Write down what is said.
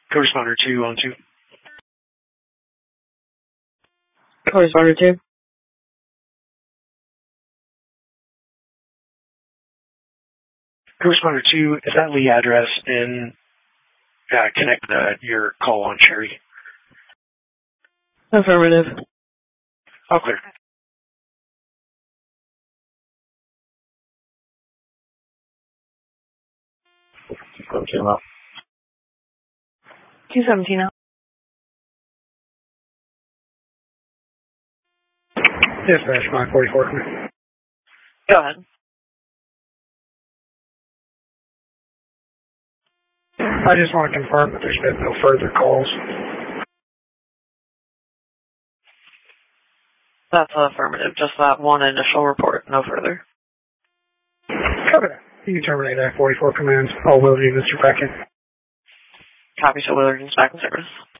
Co-responder 2 on 2. Co-responder 2. Co-responder 2, is that Lee address in connect your call on Cherry? Affirmative. All clear. Okay, well. 217 out. Dispatch 544. Go ahead. I just want to confirm that there's been no further calls. That's affirmative. Just that one initial report. No further. Copy that. You can terminate that 44 commands. All will units are back in. Copy, so Willard's back in service.